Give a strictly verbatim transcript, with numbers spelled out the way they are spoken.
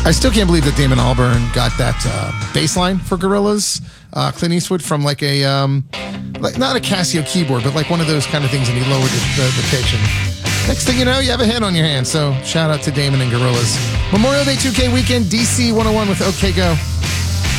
I still can't believe that Damon Albarn got that uh, bass line for Gorillaz, uh, Clint Eastwood, from like a, um, like not a Casio keyboard, but like one of those kind of things, and he lowered the, the, the pitch. And next thing you know, you have a hit on your hands. So shout out to Damon and Gorillaz. Memorial Day two K weekend, D C one oh one with OK Go.